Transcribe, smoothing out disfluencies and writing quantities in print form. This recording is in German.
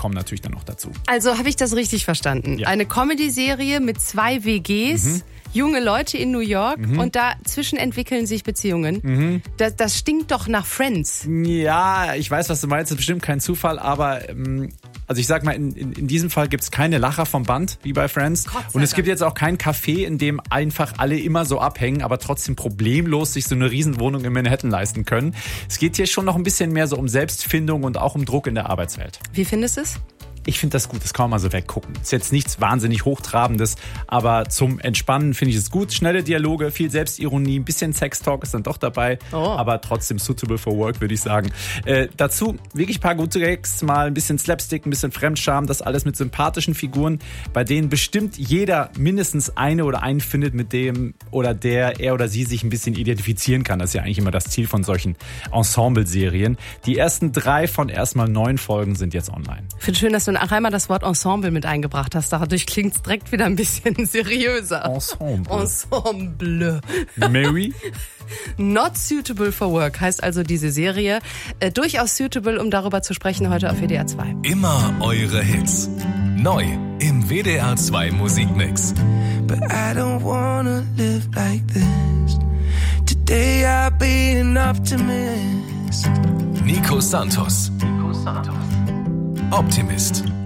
kommen natürlich dann noch dazu. Also habe ich das richtig verstanden? Ja. Eine Comedy-Serie mit 2 WGs, junge Leute in New York und dazwischen entwickeln sich Beziehungen. Das stinkt doch nach Friends. Ja, ich weiß, was du meinst, das ist bestimmt kein Zufall, aber also ich sag mal, in diesem Fall gibt's keine Lacher vom Band, wie bei Friends. Und es gibt jetzt auch kein Café, in dem einfach alle immer so abhängen, aber trotzdem problemlos sich so eine Riesenwohnung in Manhattan leisten können. Es geht hier schon noch ein bisschen mehr so um Selbstfindung und auch um Druck in der Arbeitswelt. Wie findest du es? Ich finde das gut, das kann man mal so weggucken. Ist jetzt nichts wahnsinnig Hochtrabendes, aber zum Entspannen finde ich es gut. Schnelle Dialoge, viel Selbstironie, ein bisschen Sextalk ist dann doch dabei, aber trotzdem suitable for work, würde ich sagen. Dazu wirklich ein paar gute Gags, mal ein bisschen Slapstick, ein bisschen Fremdscham, das alles mit sympathischen Figuren, bei denen bestimmt jeder mindestens eine oder einen findet, mit dem oder der er oder sie sich ein bisschen identifizieren kann. Das ist ja eigentlich immer das Ziel von solchen Ensemble-Serien. Die ersten 3 von erstmal 9 Folgen sind jetzt online. Ich finde schön, dass du auch einmal das Wort Ensemble mit eingebracht hast. Dadurch klingt es direkt wieder ein bisschen seriöser. Ensemble. Mary? Not suitable for work heißt also diese Serie. Durchaus suitable, um darüber zu sprechen, heute auf WDR 2. Immer eure Hits. Neu im WDR 2 Musikmix. But I don't wanna live like this. Today I'll be an optimist. Nico Santos. Optimist.